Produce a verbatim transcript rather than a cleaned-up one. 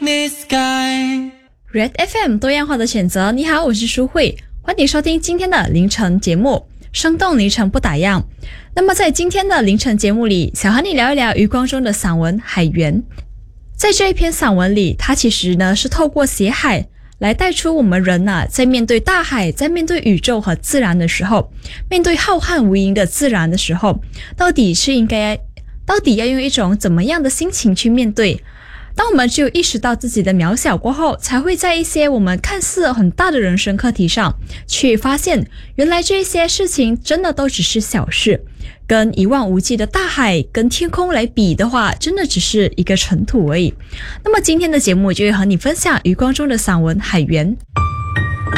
Red F M 多样化的选择，你好，我是舒慧，欢迎收听今天的凌晨节目，生动凌晨不打烊。那么在今天的凌晨节目里，想和你聊一聊余光中的散文《海缘》。在这一篇散文里，它其实呢是透过写海来带出我们人啊，在面对大海，在面对宇宙和自然的时候，面对浩瀚无垠的自然的时候，到底是应该到底要用一种怎么样的心情去面对。当我们只有意识到自己的渺小过后，才会在一些我们看似很大的人生课题上去发现，原来这些事情真的都只是小事，跟一望无际的大海跟天空来比的话，真的只是一个尘土而已。那么今天的节目就会和你分享余光中的散文《海缘》。